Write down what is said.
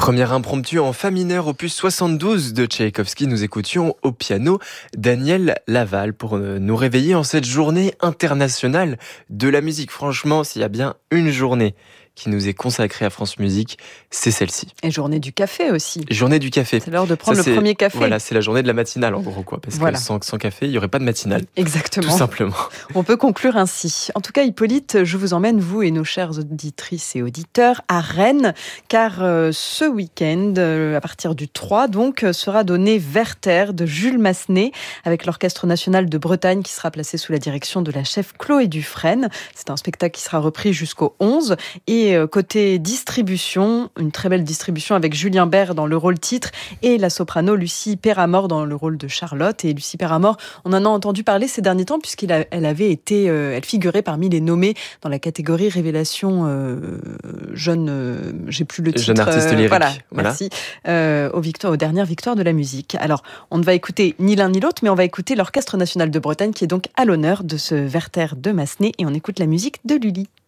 Première impromptu en fa mineur, opus 72 de Tchaïkovski. Nous écoutions au piano Daniel Laval pour nous réveiller en cette journée internationale de la musique. Franchement, s'il y a bien une journée qui nous est consacrée à France Musique, c'est celle-ci. Et journée du café aussi. Journée du café. C'est l'heure de prendre le premier café. Voilà, c'est la journée de la matinale en gros, quoi. Parce que sans café, il n'y aurait pas de matinale. Exactement. Tout simplement. On peut conclure ainsi. En tout cas, Hippolyte, je vous emmène, vous et nos chères auditrices et auditeurs, à Rennes, car ce week-end, à partir du 3, donc, sera donné Werther de Jules Massenet, avec l'Orchestre National de Bretagne qui sera placé sous la direction de la chef Chloé Dufresne. C'est un spectacle qui sera repris jusqu'au 11. Et côté distribution, une très belle distribution avec Julien Bert dans le rôle titre et la soprano Lucie Perramort dans le rôle de Charlotte. Et Lucie Perramort, on en a entendu parler ces derniers temps puisqu'elle avait été, elle figurait parmi les nommés dans la catégorie révélation jeune, j'ai plus le titre. Jeune artiste lyrique. Voilà. Merci. Aux dernières victoires de la musique. Alors, on ne va écouter ni l'un ni l'autre, mais on va écouter l'Orchestre National de Bretagne qui est donc à l'honneur de ce Werther de Massenet et on écoute la musique de Lully.